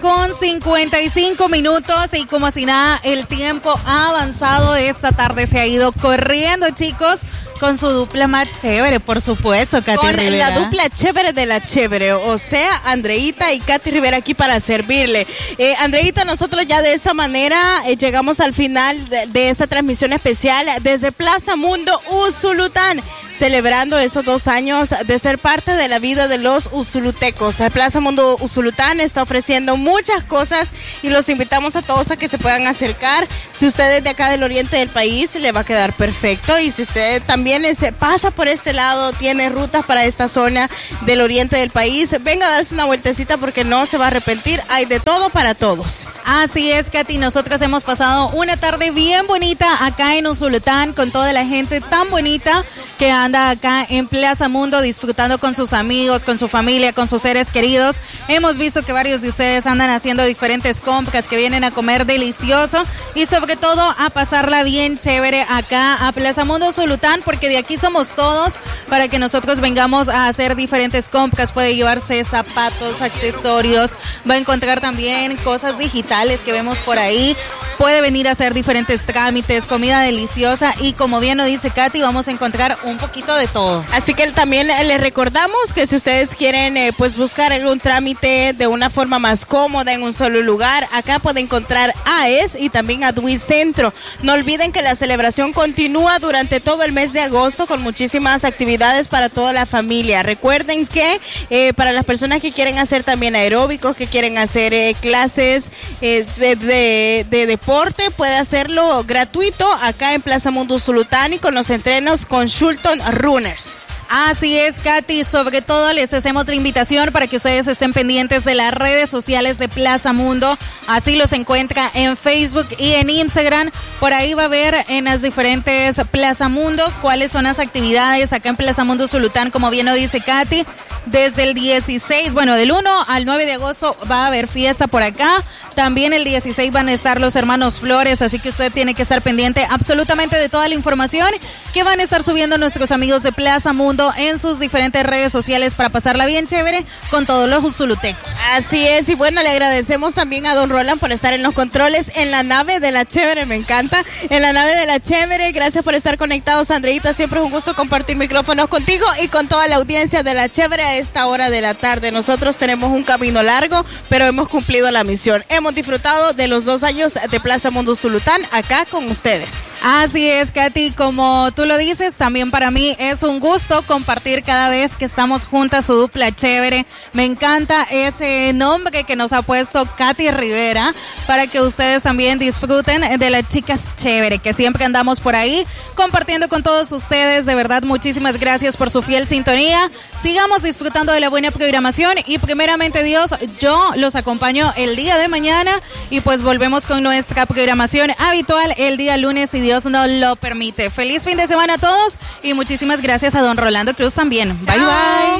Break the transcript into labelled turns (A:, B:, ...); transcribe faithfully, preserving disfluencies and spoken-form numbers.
A: con cincuenta y cinco minutos y como si nada, el tiempo ha avanzado. Esta tarde se ha ido corriendo, chicos, con su dupla más chévere, por supuesto, Katy
B: con
A: Rivera.
B: La dupla chévere de la chévere, o sea, Andreita y Katy Rivera aquí para servirle. Eh, Andreita, nosotros ya de esta manera eh, llegamos al final de, de esta transmisión especial desde Plaza Mundo Usulután, celebrando esos dos años de ser parte de la vida de los usulutecos. Plaza Mundo Usulután está ofreciendo muchas cosas y los invitamos a todos a que se puedan acercar. Si usted es de acá del oriente del país, le va a quedar perfecto, y si usted también se pasa por este lado, tiene rutas para esta zona del oriente del país, venga a darse una vueltecita porque no se va a arrepentir. Hay de todo para todos.
A: Así es, Katy, nosotros hemos pasado una tarde bien bonita acá en Usulután con toda la gente tan bonita que anda acá en Plaza Mundo disfrutando con sus amigos, con su familia, con sus seres queridos. Hemos visto que varios de ustedes andan haciendo diferentes compras, que vienen a comer delicioso y sobre todo a pasarla bien chévere acá a Plaza Mundo Usulután, porque de aquí somos todos para que nosotros vengamos a hacer diferentes compras. Puede llevarse zapatos, accesorios, va a encontrar también cosas digitales que vemos por ahí, puede venir a hacer diferentes trámites, comida deliciosa y como bien lo dice Katy, vamos a encontrar un poquito de todo.
B: Así que también les recordamos que si ustedes quieren eh, pues buscar algún trámite de una forma más cómoda en un solo lugar, acá puede encontrar A E S y también a Duicentro. No olviden que la celebración continúa durante todo el mes de agosto con muchísimas actividades para toda la familia. Recuerden que eh, para las personas que quieren hacer también aeróbicos, que quieren hacer eh, clases eh, de, de, de deporte, puede hacerlo gratuito acá en Plaza Mundo Usulután y con los entrenos con Shulton Runners.
A: Así es, Katy, sobre todo les hacemos la invitación para que ustedes estén pendientes de las redes sociales de Plaza Mundo. Así los encuentra en Facebook y en Instagram. Por ahí va a ver en las diferentes Plaza Mundo cuáles son las actividades acá en Plaza Mundo Usulután, como bien lo dice Katy. Desde el dieciséis, bueno, del uno al nueve de agosto va a haber fiesta por acá. También el dieciséis van a estar los hermanos Flores, así que usted tiene que estar pendiente absolutamente de toda la información que van a estar subiendo nuestros amigos de Plaza Mundo en sus diferentes redes sociales para pasarla bien chévere con todos los usulutecos.
B: Así es, y bueno, le agradecemos también a don Roland por estar en los controles en la nave de la chévere, me encanta, en la nave de la chévere. Gracias por estar conectados, Andreita, siempre es un gusto compartir micrófonos contigo y con toda la audiencia de la chévere a esta hora de la tarde. Nosotros tenemos un camino largo, pero hemos cumplido la misión. Hemos disfrutado de los dos años de Plaza Mundo Usulután acá con ustedes.
A: Así es, Katy, como tú lo dices, también para mí es un gusto compartir cada vez que estamos juntas su dupla chévere. Me encanta ese nombre que nos ha puesto Katy Rivera para que ustedes también disfruten de las chicas chévere, que siempre andamos por ahí compartiendo con todos ustedes. De verdad, muchísimas gracias por su fiel sintonía. Sigamos disfrutando de la buena programación y primeramente Dios, yo los acompaño el día de mañana y pues volvemos con nuestra programación habitual el día lunes si Dios nos lo permite. Feliz fin de semana a todos y muchísimas gracias a don Rolando Cruz también. Bye, bye.